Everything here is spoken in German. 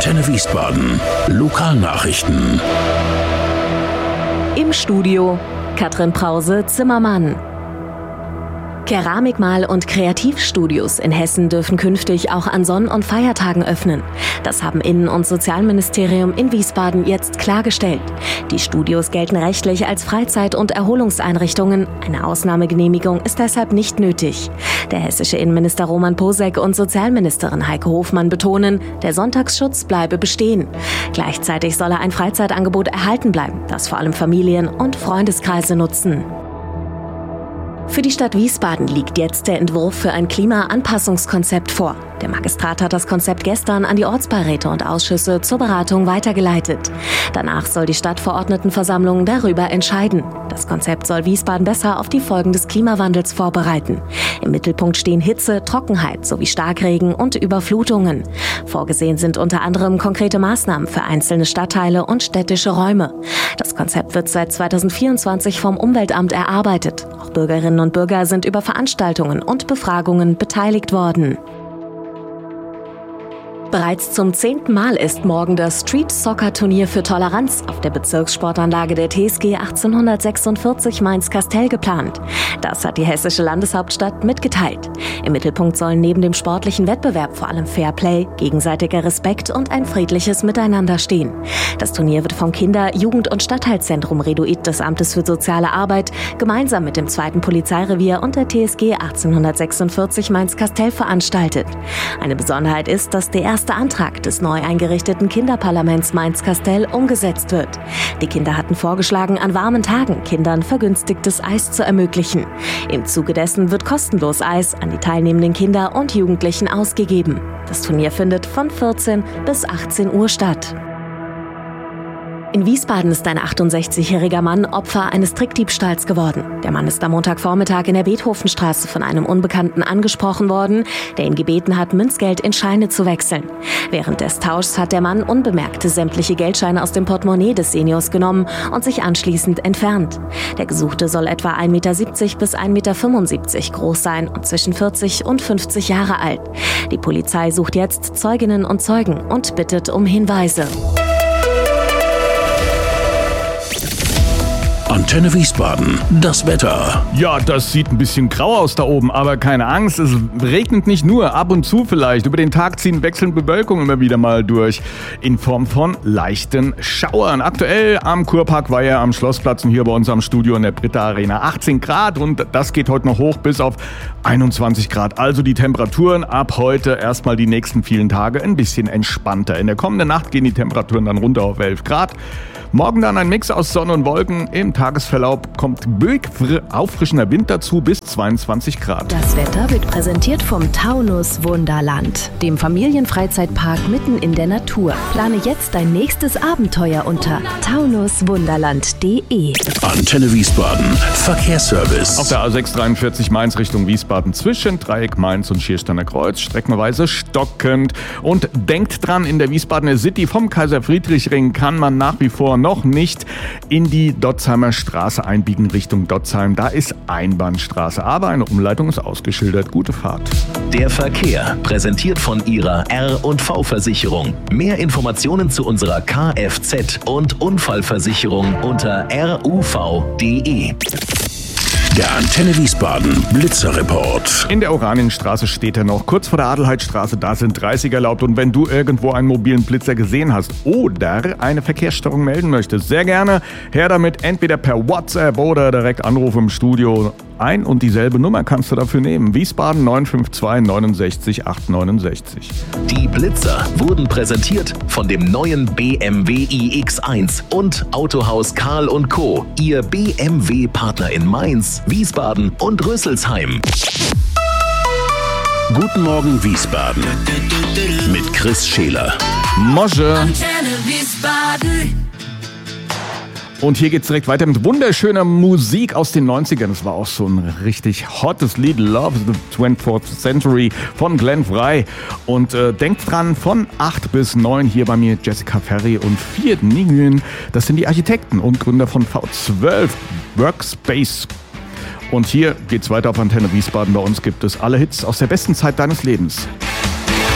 Antenne Wiesbaden. Lokalnachrichten. Im Studio Katrin Prause-Zimmermann. Keramikmal- und Kreativstudios in Hessen dürfen künftig auch an Sonn- und Feiertagen öffnen. Das haben Innen- und Sozialministerium in Wiesbaden jetzt klargestellt. Die Studios gelten rechtlich als Freizeit- und Erholungseinrichtungen. Eine Ausnahmegenehmigung ist deshalb nicht nötig. Der hessische Innenminister Roman Posek und Sozialministerin Heike Hofmann betonen, der Sonntagsschutz bleibe bestehen. Gleichzeitig solle ein Freizeitangebot erhalten bleiben, das vor allem Familien und Freundeskreise nutzen. Für die Stadt Wiesbaden liegt jetzt der Entwurf für ein Klimaanpassungskonzept vor. Der Magistrat hat das Konzept gestern an die Ortsbeiräte und Ausschüsse zur Beratung weitergeleitet. Danach soll die Stadtverordnetenversammlung darüber entscheiden. Das Konzept soll Wiesbaden besser auf die Folgen des Klimawandels vorbereiten. Im Mittelpunkt stehen Hitze, Trockenheit sowie Starkregen und Überflutungen. Vorgesehen sind unter anderem konkrete Maßnahmen für einzelne Stadtteile und städtische Räume. Das Konzept wird seit 2024 vom Umweltamt erarbeitet. Auch Bürgerinnen und Bürger sind über Veranstaltungen und Befragungen beteiligt worden. Bereits zum 10. Mal ist morgen das Street-Soccer-Turnier für Toleranz auf der Bezirkssportanlage der TSG 1846 Mainz-Kastel geplant. Das hat die hessische Landeshauptstadt mitgeteilt. Im Mittelpunkt sollen neben dem sportlichen Wettbewerb vor allem Fairplay, gegenseitiger Respekt und ein friedliches Miteinander stehen. Das Turnier wird vom Kinder-, Jugend- und Stadtteilzentrum Reduit des Amtes für soziale Arbeit gemeinsam mit dem 2. Polizeirevier und der TSG 1846 Mainz-Kastel veranstaltet. Eine Besonderheit ist, dass der erste Antrag des neu eingerichteten Kinderparlaments Mainz-Kastel umgesetzt wird. Die Kinder hatten vorgeschlagen, an warmen Tagen Kindern vergünstigtes Eis zu ermöglichen. Im Zuge dessen wird kostenlos Eis an die teilnehmenden Kinder und Jugendlichen ausgegeben. Das Turnier findet von 14 bis 18 Uhr statt. In Wiesbaden ist ein 68-jähriger Mann Opfer eines Trickdiebstahls geworden. Der Mann ist am Montagvormittag in der Beethovenstraße von einem Unbekannten angesprochen worden, der ihn gebeten hat, Münzgeld in Scheine zu wechseln. Während des Tauschs hat der Mann unbemerkt sämtliche Geldscheine aus dem Portemonnaie des Seniors genommen und sich anschließend entfernt. Der Gesuchte soll etwa 1,70 Meter bis 1,75 Meter groß sein und zwischen 40 und 50 Jahre alt. Die Polizei sucht jetzt Zeuginnen und Zeugen und bittet um Hinweise. Antenne Wiesbaden. Das Wetter. Ja, das sieht ein bisschen grau aus da oben, aber keine Angst, es regnet nicht nur, ab und zu vielleicht. Über den Tag ziehen wechselnde Bewölkungen immer wieder mal durch, in Form von leichten Schauern. Aktuell am Kurparkweiher am Schlossplatz und hier bei uns am Studio in der Britta Arena 18 Grad und das geht heute noch hoch bis auf 21 Grad. Also die Temperaturen ab heute erstmal die nächsten vielen Tage ein bisschen entspannter. In der kommenden Nacht gehen die Temperaturen dann runter auf 11 Grad. Morgen dann ein Mix aus Sonne und Wolken. Im Tagesverlauf kommt auffrischender Wind dazu bis 22 Grad. Das Wetter wird präsentiert vom Taunus Wunderland, dem Familienfreizeitpark mitten in der Natur. Plane jetzt dein nächstes Abenteuer unter taunuswunderland.de. Antenne Wiesbaden. Verkehrsservice. Auf der A643 Mainz Richtung Wiesbaden zwischen Dreieck Mainz und Schiersteiner Kreuz streckenweise stockend. Und denkt dran, in der Wiesbadener City vom Kaiser-Friedrich-Ring kann man nach wie vor noch nicht in die Dotzheimer Straße einbiegen Richtung Dotzheim. Da ist Einbahnstraße, aber eine Umleitung ist ausgeschildert. Gute Fahrt. Der Verkehr, präsentiert von Ihrer R&V-Versicherung. Mehr Informationen zu unserer Kfz- und Unfallversicherung unter ruv.de. Der Antenne Wiesbaden Blitzerreport. In der Oranienstraße steht er noch, kurz vor der Adelheidstraße, da sind 30 erlaubt. Und wenn du irgendwo einen mobilen Blitzer gesehen hast oder eine Verkehrsstörung melden möchtest, sehr gerne her damit, entweder per WhatsApp oder direkt Anruf im Studio. Ein und dieselbe Nummer kannst du dafür nehmen. Wiesbaden 952 69 869. Die Blitzer wurden präsentiert von dem neuen BMW iX1 und Autohaus Karl & Co., Ihr BMW-Partner in Mainz, Wiesbaden und Rüsselsheim. Guten Morgen Wiesbaden mit Chris Scheler. Mosche. Antenne Wiesbaden. Und hier geht's direkt weiter mit wunderschöner Musik aus den 90ern. Das war auch so ein richtig hottes Lied, Love the 24th Century von Glenn Frey. Und denkt dran, von 8 bis 9 hier bei mir Jessica Ferry und Fiat Nguyen. Das sind die Architekten und Gründer von V12 Workspace. Und hier geht's weiter auf Antenne Wiesbaden. Bei uns gibt es alle Hits aus der besten Zeit deines Lebens.